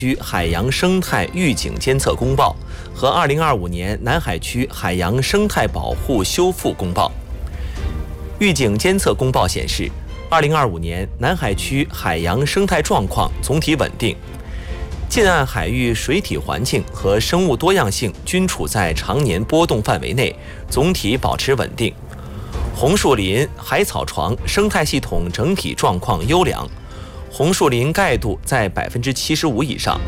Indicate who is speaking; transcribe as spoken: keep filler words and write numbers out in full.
Speaker 1: 区海洋生态预警监测公报和二零二五年南海区海洋生态保护修复公报。预警监测公报显示，二零二五年南海区海洋生态状况总体稳定，近岸海域水体环境和生物多样性均处在常年波动范围内，总体保持稳定。红树林、海草床生态系统整体状况优良，红树林盖度在百分之七十五以上，